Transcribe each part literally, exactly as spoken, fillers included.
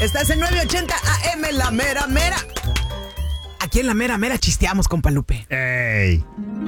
Estás en nueve ochenta A M, la mera mera. Aquí en la mera mera chisteamos, compa Lupe. ¡Ey!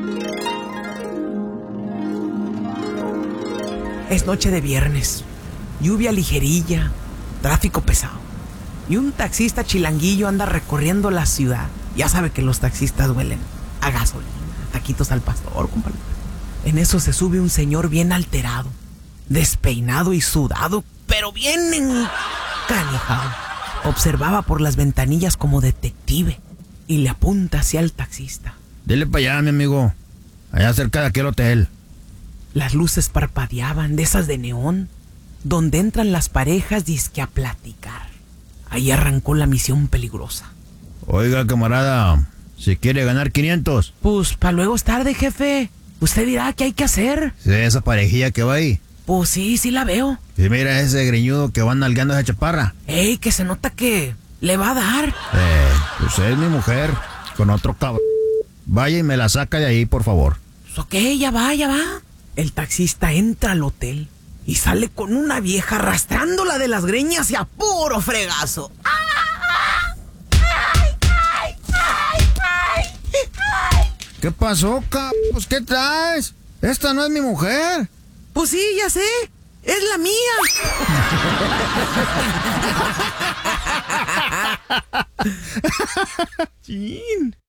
Es noche de viernes. Lluvia ligerilla, tráfico pesado. Y un taxista chilanguillo anda recorriendo la ciudad. Ya sabe que los taxistas huelen a gasolina, taquitos al pastor, compa Lupe. En eso se sube un señor bien alterado, despeinado y sudado, pero bien encanijado. Observaba por las ventanillas como detective y le apunta hacia el taxista. Dile para allá, mi amigo. Allá cerca de aquel hotel. Las luces parpadeaban, de esas de neón, donde entran las parejas dizque a platicar. Ahí arrancó la misión peligrosa. Oiga, camarada, si quiere ganar quinientos. Pues, pa' luego es tarde, jefe. Usted dirá qué hay que hacer. Sí, esa parejilla que va ahí. Pues sí, sí la veo. Y mira ese greñudo que va nalgando a esa chaparra. Ey, que se nota que le va a dar. Eh, pues es mi mujer, con otro cabrón. Vaya y me la saca de ahí, por favor. Pues ok, ya va, ya va. El taxista entra al hotel y sale con una vieja arrastrándola de las greñas y a puro fregazo. ¿Qué pasó, cap? Pues, ¿qué traes? Esta no es mi mujer. Pues sí, ya sé. Es la mía. Chin.